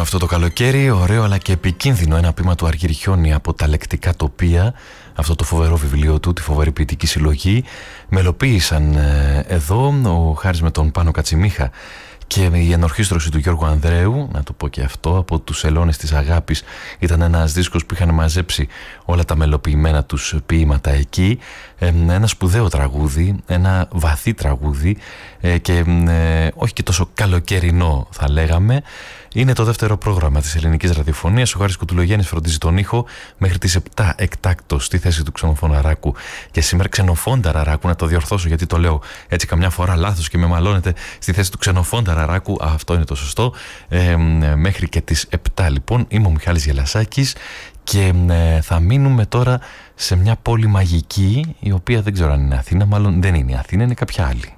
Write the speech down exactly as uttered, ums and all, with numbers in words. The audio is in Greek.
αυτό το καλοκαίρι, ωραίο αλλά και επικίνδυνο, ένα ποίημα του Αργυριώνη από τα λεκτικά τοπία, αυτό το φοβερό βιβλίο του, τη φοβερή ποιητική συλλογή. Μελοποίησαν ε, εδώ ο Χάρης με τον Πάνο Κατσιμίχα και η ενορχήστρωση του Γιώργου Ανδρέου, να το πω και αυτό, από τους Ελώνες της Αγάπης. Ήταν ένας δίσκος που είχαν μαζέψει όλα τα μελοποιημένα τους ποίηματα εκεί. Ε, ένα σπουδαίο τραγούδι, ένα βαθύ τραγούδι ε, και ε, όχι και τόσο καλοκαιρινό θα λέγαμε. Είναι το δεύτερο πρόγραμμα της ελληνικής ραδιοφωνίας. Ο Χάρης Κουτουλογέννης φροντίζει τον ήχο μέχρι τις επτά εκτάκτος στη θέση του ξενοφωναράκου. Και σήμερα ξενοφόνταραράκου, να το διορθώσω γιατί το λέω έτσι καμιά φορά λάθος και με μαλώνετε, στη θέση του ξενοφόνταραράκου. Αυτό είναι το σωστό. Ε, μέχρι και τις επτά λοιπόν. Είμαι ο Μιχάλης Γελασάκης και ε, θα μείνουμε τώρα σε μια πόλη μαγική, η οποία δεν ξέρω αν είναι Αθήνα, μάλλον δεν είναι Αθήνα, είναι κάποια άλλη.